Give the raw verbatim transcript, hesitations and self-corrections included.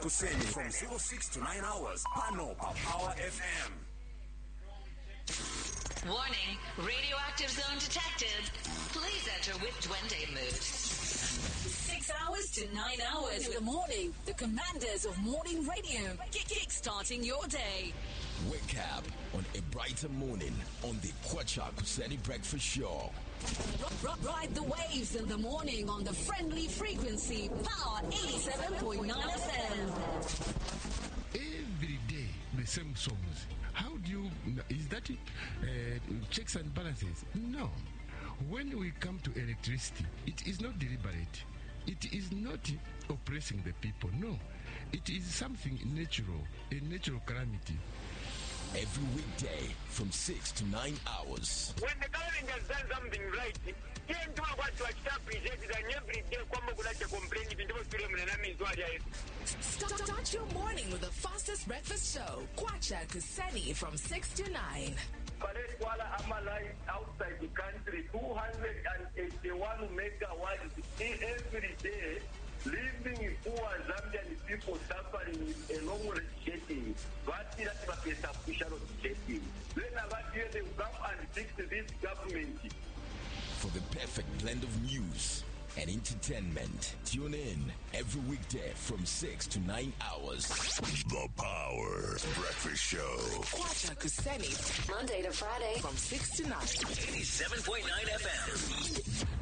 Kuseni from zero six to nine hours. Pano pa Power F M. Warning, radioactive zone detected. Please enter with Duende mood. Six hours to nine hours in the morning. The commanders of morning radio. Kick-starting your day. Wake up on a brighter morning on the Kwacha Kuseni Breakfast Show. Ride the waves in the morning on the friendly frequency. Power eighty-seven point nine F M. Every day, the same songs. How do you, is that uh, checks and balances? No. When we come to electricity, it is not deliberate. It is not oppressing the people. No. It is something natural, a natural calamity. Every weekday from six to nine hours. When the government has done something right, can't do what to appreciate it, and every day come back to complain if you don't feel it. Start your morning with the fastest breakfast show, Kwacha Kuseni from six to nine. Kuala Amalai outside the country, two hundred eighty-one megawatts every day, leaving poor Zambian people suffering with a long shedding. What is that official shedding? Then about here they come and fix this government. For the perfect blend of news and entertainment, tune in every weekday from six to nine hours. The Power Breakfast Show. Kwacha Kuseni. Monday to Friday From six to nine. eighty-seven point nine F M.